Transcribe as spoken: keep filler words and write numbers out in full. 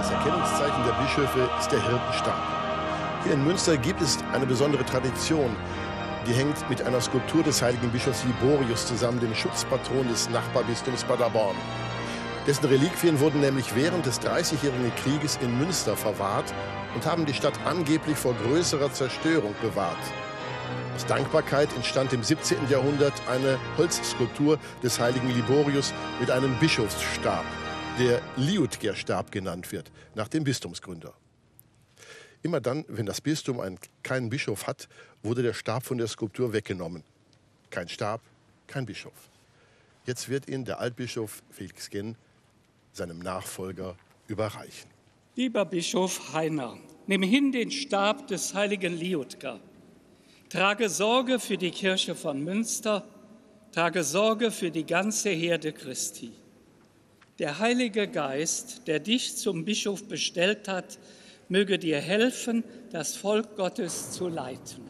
Das Erkennungszeichen der Bischöfe ist der Hirtenstab. Hier in Münster gibt es eine besondere Tradition. Die hängt mit einer Skulptur des heiligen Bischofs Liborius zusammen, dem Schutzpatron des Nachbarbistums Paderborn. Dessen Reliquien wurden nämlich während des Dreißigjährigen Krieges in Münster verwahrt und haben die Stadt angeblich vor größerer Zerstörung bewahrt. Aus Dankbarkeit entstand im siebzehnten Jahrhundert eine Holzskulptur des heiligen Liborius mit einem Bischofsstab, der Liudger-Stab genannt wird, nach dem Bistumsgründer. Immer dann, wenn das Bistum einen, keinen Bischof hat, wurde der Stab von der Skulptur weggenommen. Kein Stab, kein Bischof. Jetzt wird ihn der Altbischof Felix Genn seinem Nachfolger überreichen. Lieber Bischof Heiner, nimm hin den Stab des heiligen Liudger. Trage Sorge für die Kirche von Münster, trage Sorge für die ganze Herde Christi. Der Heilige Geist, der dich zum Bischof bestellt hat, möge dir helfen, das Volk Gottes zu leiten.